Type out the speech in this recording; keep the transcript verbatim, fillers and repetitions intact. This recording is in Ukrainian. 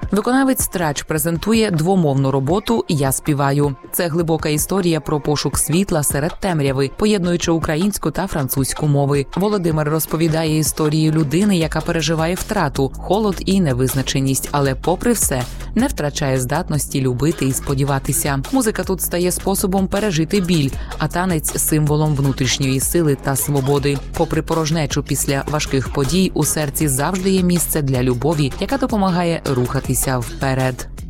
Виконавець Трач презентує двомовну роботу «Я співаю». Це глибока історія про пошук світла серед темряви, поєднуючи українську та французьку мови. Володимир розповідає історію людини, яка переживає втрату, холод і невизначеність, але попри все не втрачає здатності любити і сподіватися. Музика тут стає способом пережити біль, а танець – символом внутрішньої сили та свободи. Попри порожнечу після важких подій, у серці завжди є місце для любові, яка допомагає рухатися вперед.